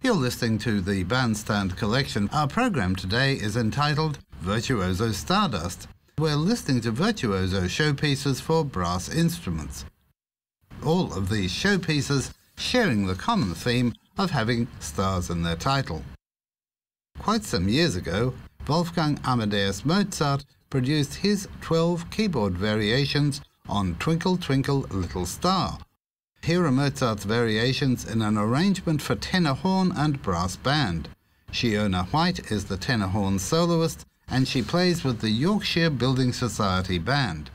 You're listening to the Bandstand Collection. Our program today is entitled Virtuoso Stardust. We're listening to virtuoso showpieces for brass instruments. All of these showpieces sharing the common theme of having stars in their title. Quite some years ago, Wolfgang Amadeus Mozart produced his 12 keyboard variations on Twinkle Twinkle Little Star. Here are Mozart's variations in an arrangement for tenor horn and brass band. Shiona White is the tenor horn soloist, and she plays with the Yorkshire Building Society Band.